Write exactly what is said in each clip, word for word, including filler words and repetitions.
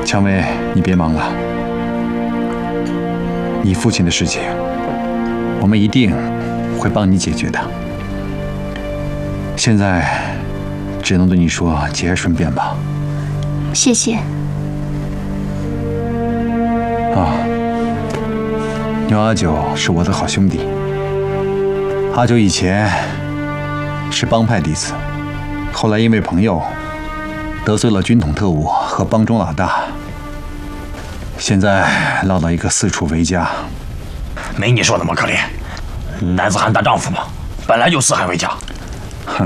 蔷薇，你别忙了，你父亲的事情，我们一定会帮你解决的。现在只能对你说节哀顺变吧。 谢谢。 啊，牛阿九是我的好兄弟。阿九以前是帮派弟子，后来因为朋友得罪了军统特务和帮中老大，现在落到一个四处为家。 没你说那么可怜，男子汉大丈夫嘛，本来就四海为家。 哼，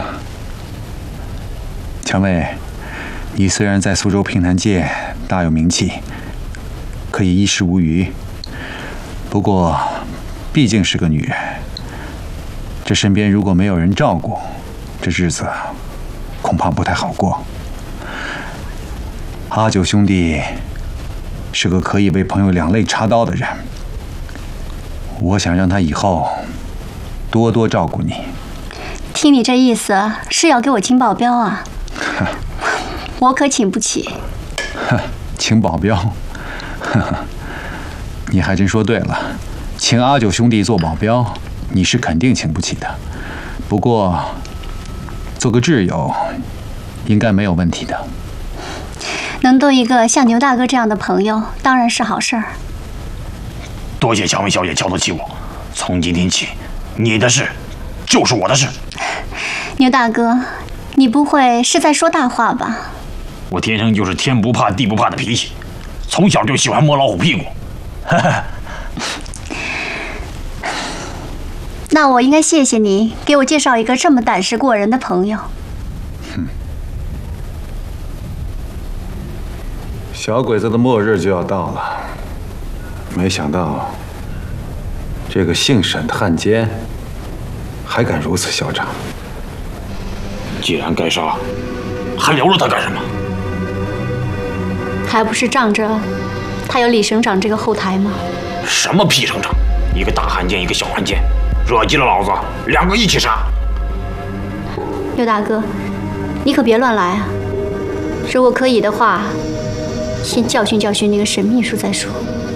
蔷薇，你虽然在苏州评弹界大有名气，可以衣食无虞，不过毕竟是个女人，这身边如果没有人照顾，这日子恐怕不太好过。阿九兄弟是个可以为朋友两肋插刀的人，我想让他以后多多照顾你。 听你这意思，是要给我请保镖啊？我可请不起。 请保镖？你还真说对了，请阿九兄弟做保镖，你是肯定请不起的。不过，做个挚友，应该没有问题的。 能多一个像牛大哥这样的朋友，当然是好事儿。 多谢蔷薇小姐瞧得起我，从今天起，你的事就是我的事。 牛大哥，你不会是在说大话吧？ 我天生就是天不怕地不怕的脾气，从小就喜欢摸老虎屁股。 那我应该谢谢你给我介绍一个这么胆识过人的朋友。 哼，小鬼子的末日就要到了，没想到这个姓沈的汉奸还敢如此嚣张。 既然该杀，还留着他干什么？ 还不是仗着他有李省长这个后台吗？ 什么屁省长？一个大汉奸，一个小汉奸，惹急了老子，两个一起杀。 刘大哥，你可别乱来啊！如果可以的话，先教训教训那个沈秘书再说。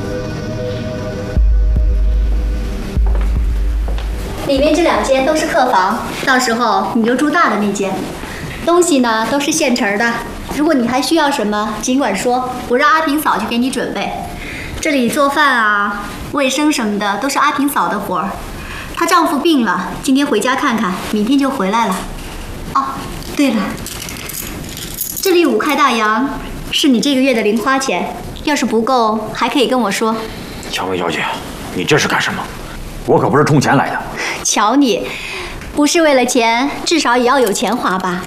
里面这两间都是客房，到时候你就住大的那间。东西呢都是现成的，如果你还需要什么，尽管说，我让阿平嫂去给你准备。这里做饭啊、卫生什么的都是阿平嫂的活儿。她丈夫病了，今天回家看看，明天就回来了。哦，对了，这里五块大洋是你这个月的零花钱，要是不够还可以跟我说。 蔷薇小姐，你这是干什么？我可不是冲钱来的。 瞧你，不是为了钱，至少也要有钱花吧？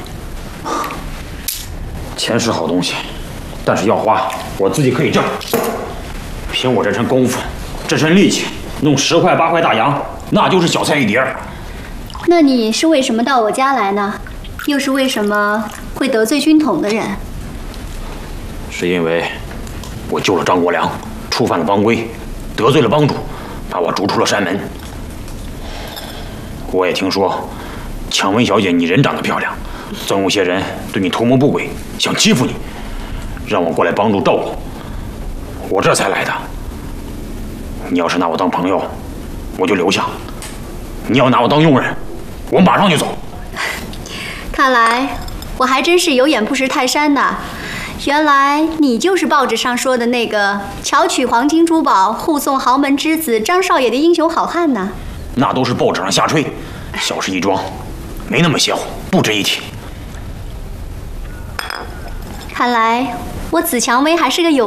钱是好东西，但是要花，我自己可以挣。凭我这身功夫，这身力气，弄十块八块大洋，那就是小菜一碟。 那你是为什么到我家来呢？又是为什么会得罪军统的人？ 是因为我救了张国良，触犯了帮规，得罪了帮主，把我逐出了山门。我也听说，蔷薇小姐你人长得漂亮，总有些人对你图谋不轨，想欺负你，让我过来帮助照顾，我这才来的。你要是拿我当朋友，我就留下；你要拿我当佣人，我马上就走。 看来我还真是有眼不识泰山呐！原来你就是报纸上说的那个巧取黄金珠宝、护送豪门之子张少爷的英雄好汉呐！ 那都是报纸上瞎吹，小事一桩，没那么邪乎，不值一提。 看来我紫蔷薇还是个有